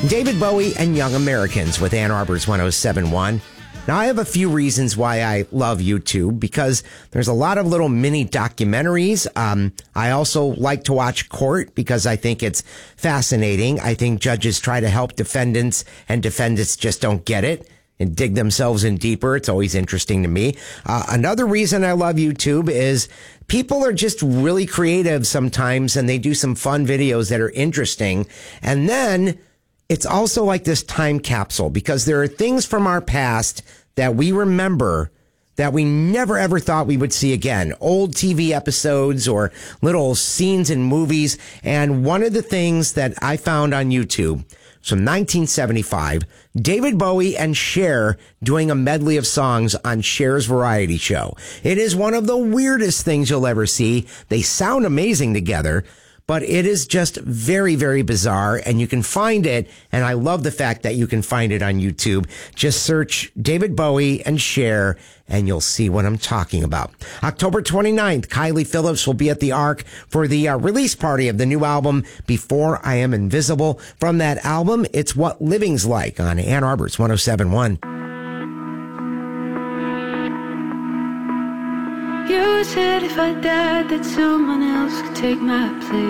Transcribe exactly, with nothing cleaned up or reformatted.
David Bowie and Young Americans with Ann Arbor's one oh seven point one. Now, I have a few reasons why I love YouTube, because there's a lot of little mini documentaries. Um, I also like to watch court because I think it's fascinating. I think judges try to help defendants, and defendants just don't get it and dig themselves in deeper. It's always interesting to me. Uh, another reason I love YouTube is people are just really creative sometimes, and they do some fun videos that are interesting. And then it's also like this time capsule, because there are things from our past that we remember that we never ever thought we would see again. Old T V episodes or little scenes in movies. And one of the things that I found on YouTube from nineteen seventy-five, David Bowie and Cher doing a medley of songs on Cher's variety show. It is one of the weirdest things you'll ever see. They sound amazing together, but it is just very, very bizarre, and you can find it, and I love the fact that you can find it on YouTube. Just search David Bowie and Cher, and you'll see what I'm talking about. October twenty-ninth, Kylie Phillips will be at the Ark for the uh, release party of the new album, Before I Am Invisible. From that album, it's What Living's Like on Ann Arbor's one oh seven point one. You said if I died that someone else could take my place.